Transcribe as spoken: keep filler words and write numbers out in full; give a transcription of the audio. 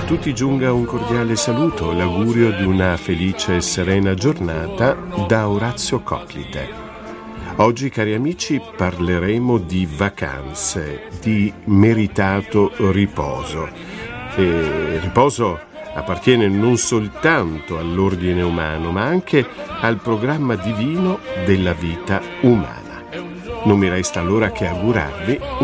tutti giunga un cordiale saluto, l'augurio di una felice e serena giornata da Orazio Coclite. Oggi, cari amici, parleremo di vacanze, di meritato riposo. E riposo appartiene non soltanto all'ordine umano, ma anche al programma divino della vita umana. Non mi resta allora che augurarvi